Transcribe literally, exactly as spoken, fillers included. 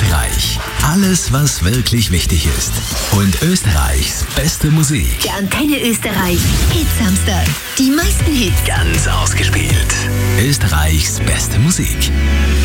Österreich. Alles, was wirklich wichtig ist. Und Österreichs beste Musik. Der Antenne Österreich Hit Samstag. Die meisten Hits. Ganz ausgespielt. Österreichs beste Musik.